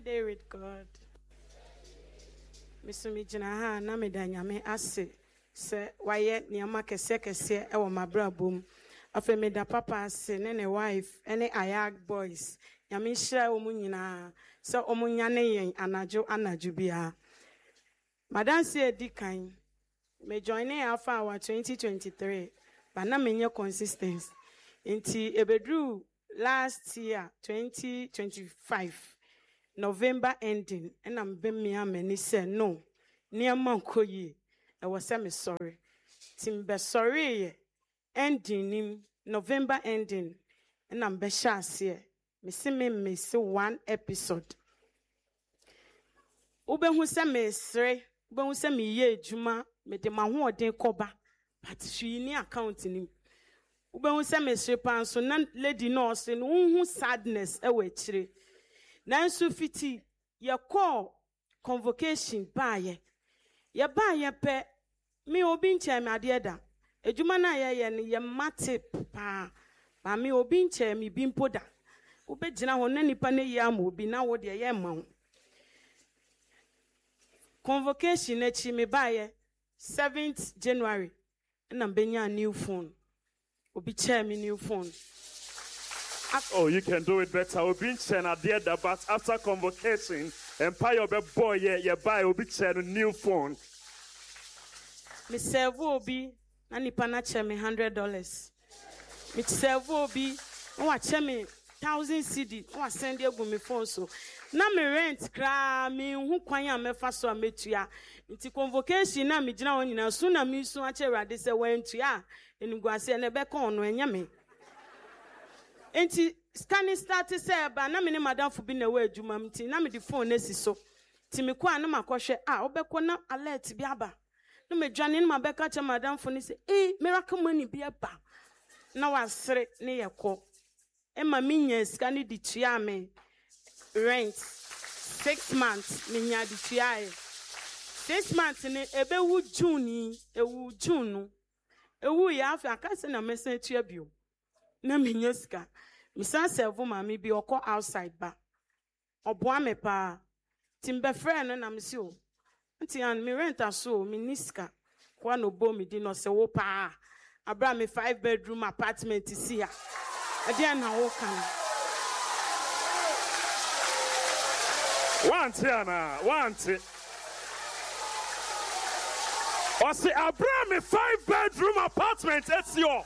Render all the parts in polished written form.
day with God. Misumi jina na me danyame ase se waye niyama kese ewo mabrabom. Afe me da papa ase ne wife ene ayag boys. Nyame hira omu nyina se omu nyane yen anaju bia. Madansi edi kan. Me joining Alpha Hour 2023. But na menye consistency. Inti ebedru last year 2025 November ending and I'm being me ameni say no near mankoyi I was me sorry timbe sorry ending November ending and I'm be shase me see one episode ube hu se me sre ube hu se me ye adwuma me de ma ho oden koba but hwi ni account ni ube hu se me sre pan so na lady nurse no hu sadness e we kire nanso fiti ye call convocation baye ye baye pe me obi nche me ade da adwuma na ye ne ye mate pa ba me obi nche me bi mpoda ubegina ho na nipa ne ye am obi na wo de ye ma ho convocation na chi me baye 7th January na mbenya new phone obi che me new phone. Oh, you can do it better. Obi chena dear but after convocation, Empire boy, yeah, buy Obi chena new phone. Me serve Obi, nani panache me $100. Me serve Obi, watch me 1,000 CD. I send you go me phone so. Na me rent kra me hu kwanya me fa so ametua. Nti convocation na me gina won nyina so na me so ache rade se wantua. Enugwa ase na be kon no enya me. Enti scanning started say ba na me ne madam fu bi na we adwuma mti na me di phone nesi so ti me kwa na makohwe obekọ na alert bi aba na me dwane na mabeka cha madam fu ni say miracle money bi aba na wasere ne yekọ ma me nya scanning di tua me rent 6 months me nya di tua 6 months ne ebe wu June ewu June ewu ya afa akase na mesen tua bio na me nya ska Misa serve mami bi oko outside ba. Oboa me pa. Timbe friend no na me si o. Nti an me rent aso me niska. Kwa no bo me di no se wo pa. Abra me 5-bedroom apartment si ya. Ade na wo kan. One. O se abra me 5-bedroom apartment etio.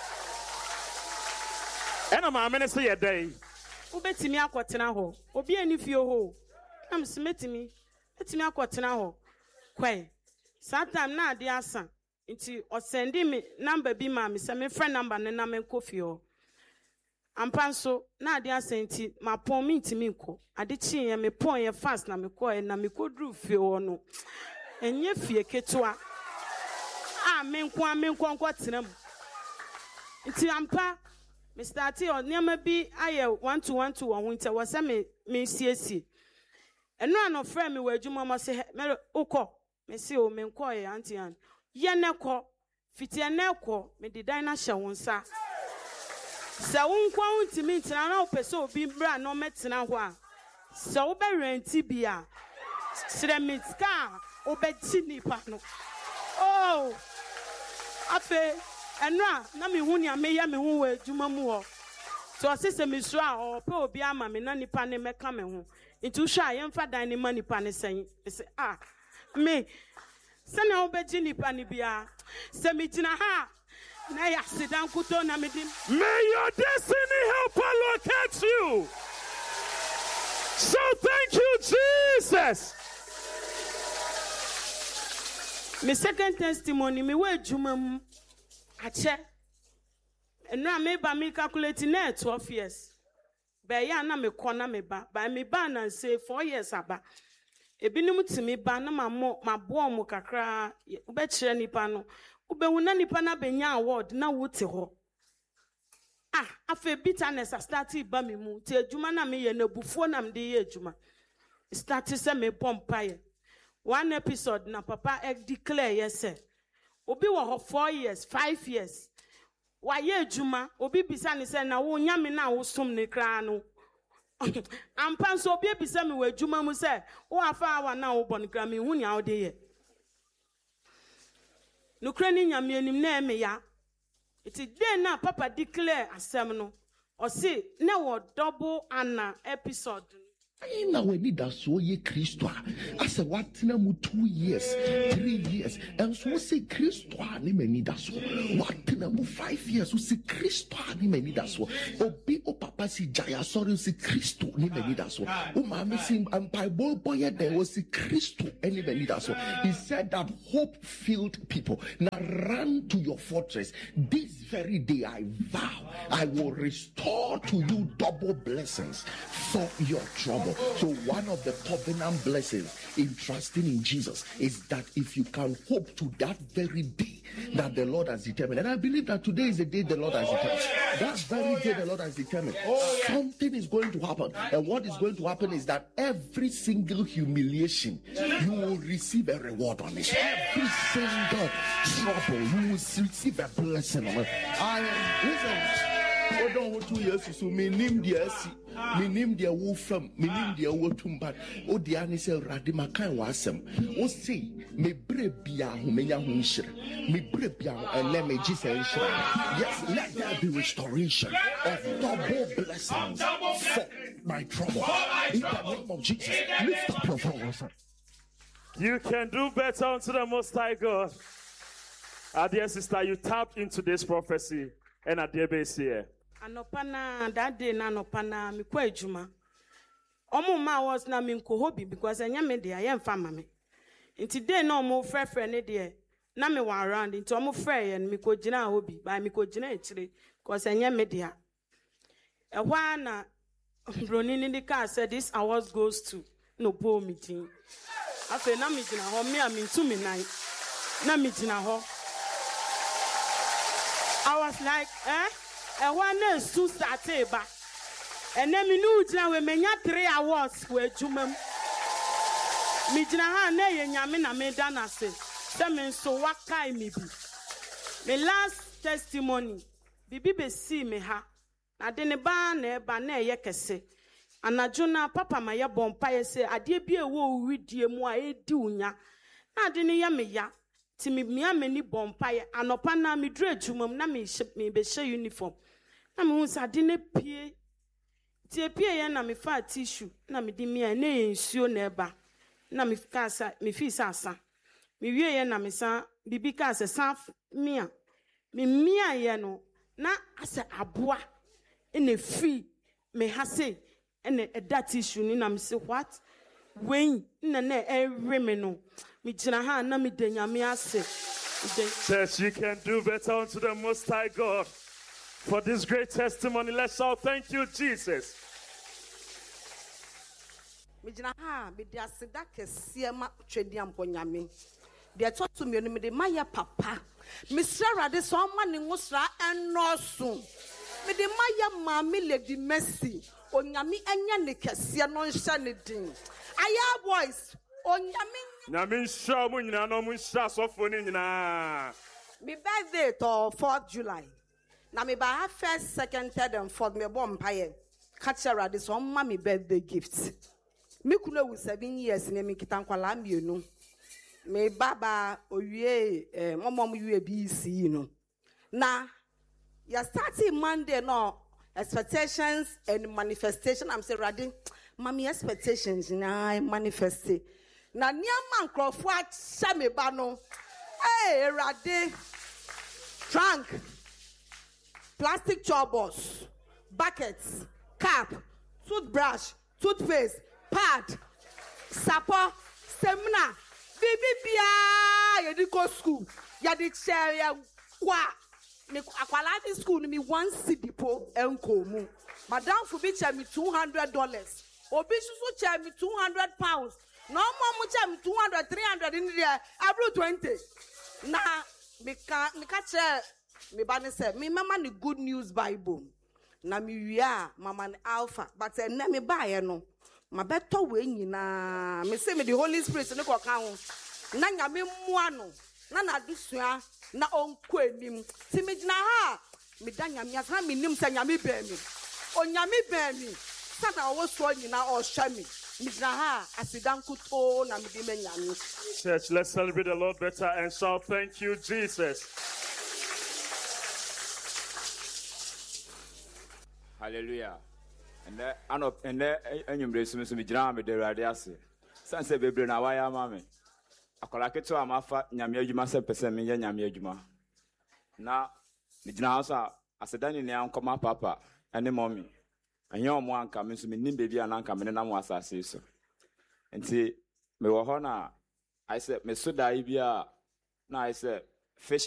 Ena ma amene se ye day ubetimi akotena ho obi anifie ho am smetimi etimi akotena ho kwai sometime na ade asa nti o sendi me number bi ma me se me friend number ne na me kofi ho ampanso na ade asa nti ma pon me ntimi nko ade chi ye me pon ye fast na me ko e na me kodru fie ho no enye fie ketua me nko tena mu nti ampa me started on nyama bi aye 1-to-1 to one winter was me CC. And no friend me we adwuma ma se me ukọ me se o me nkọ ye auntie an ye ne kọ fiti ne kọ me di dan na hye wonsa se wonkọ untimi ntena na opese obi bra no metena ho a se wo be renti bia sire mitka obeti nipa no oh ape enra na me hu nia me ya me hu we adwuma mu ho so sese me so a o pe obi ama me na nipa ne meka me ho nti hwa ye mfa dan ne ma nipa ne sen se me se na obeji nipa ne bia se me gina ha na ya sidan kuto na me dim. May your destiny helper locate you. So thank you, Jesus. Me second testimony me we adwuma mu ache enra me ba me calculate na 12 years be ya na me kona me ba me ba na say 4 years aba ebinim timi ba na ma bo mu kakra ube kire nipa no ube hu na nipa na benya award na wote ho afa bitterness start ba me mu te adwuma na me ye na bufuo na me de ye adwuma start say me pompaye one episode na papa declare yes obi wo 4 years 5 years wa ye adwuma obi bisa ne say na wo nyame na wo som ne kra no I'm pan so baby send me where Juma mu say, oh, I found now upon Grammy, who now day. No craning ya me name ya. It is then now Papa declare a seminal or say, no double Anna episode. Na we need that so ye Christo. I said what na mu 2 years, 3 years. And so say Christo ni me need that so. What na mu 5 years so say Christo ni me need that so. Obi o papa si jaya sorry say Christo ni me need that so. O mama si ampai boy there was say Christo ni me need that so. He said that hope-filled people now run to your fortress. This very day I vow I will restore to you double blessings for your trouble. So one of the covenant blessings in trusting in Jesus is that if you can hope to that very day that the Lord has determined, and I believe that today is the day the Lord has determined, that very day the Lord has determined, something is going to happen. And what is going to happen is that every single humiliation, you will receive a reward on it. Every single trouble, you will receive a blessing on it. Listen. Oh, don't 2 years so me name the me name the wolf from me name the wotumba. Oh, the ani say radima kan wasem. Oh, say me brebia hu me nya hu nshire. Me brebia and let me Jesus nshire. Yes, let there be restoration of double blessings for my trouble. In the name of Jesus, lift up your voice. You can do better unto the Most High God. Dear sister, you tapped into this prophecy and at the base here. Anopana that day na anopana mi kwa ejuma. Omo ma was na mi nko hobi because enya me dey am fa mame. Nti day na omo frefre ne dey na me wan around nti omo frɛ ye mi ko gina hobi ba mi ko gina ekire because enya me dey. Ehwa na broni ni ka said this awards goes to no bo meeting. Afa na mi gina ho me a mi ntu mi nan. Na mi gina ho. I was like, and one is two started back. And then we knew now we may not 3 hours where Jumam. Mijina ne yamina me dana say. Semen so what kind me be. My last testimony. Bibi be see me ha. Na dene ba ne ye kese. Anajuna papa ma ya bompa say adie bi ewo widie mu a edi unya. Na dene ya me ya. Ti mi ameni bompa ye anopa na mi dre jumam na me be she uniform. Na me hu sa de ne pie ti pie ye na me fa tissue na me di mi a na ensuo na eba na me ka sa me fi sa asa me wie ye na me sa bibi ka sa sa mi a ye no na asa aboa ene fi me ha se ene eda tissue ni na me say what when na every me no me jina ha na me de nyame ase. Church, you can do better unto the Most High God. For this great testimony, let's all thank you, Jesus. Mijina ha be dia seda kese ma twedi amponyame. Dia to me no me de maya papa. Misra rade so ma ne ngusra enoso. Me de maya mama Lady Mercy. Onyame anya ne kese no nhya ne din. Aya boys, onyame nyame nhya mo nyina no mo nhya sofo ne nyina. Me birthday to 4th July. Na me ba 1st, 2nd, 3rd and 4th me bo mpaye. Catch rade so ma me birthday gifts. Me kuno wu 7 years ne me kitankwala mienu. Me baba owie momom wie BC no. Na ya starting Monday no expectations and manifestation. I'm saying rade mami expectations na manifest. Na niama nkrofo a me ba no. Hey rade trunk, plastic chobos, buckets, cap, toothbrush, toothpaste, pad, sapo, semina, bibia, yedi go school, yedi chair ya kwa, me akwalati school ni mi 1 cedi po enkomu. Madam fubi chair me $200. Obi susu chair me £200. No more chair me 200, 300 in there. Abru 20. Na me chair. Me bani say me mama ni Good News Bible na me wia mama ni Alpha but na me buy no ma beto we nyina me say me the Holy Spirit ne ko kan ho na nya me mua no na dusua na onko enim ti me gina ha me da nya me asa me nim say nya me be mi onyame be mi Sata was sworn now or shami. Midraha, Asidankuto, Namidimenyami. Church, let's celebrate the Lord better and shout, thank you, Jesus. Hallelujah. And you embrace me, Mijam, the Radiasi. Sanse Baby, now I am mammy. A colaketo amafa, Yamia, 7% million Yamia. Now, Mijnasa, as a Danny now come up, Papa, and the mommy. And your one coming to me, Nimbaby and Uncle, and I'm was I say so. And see, me wahona, I said, Mesuda Ibia, now I said, fish.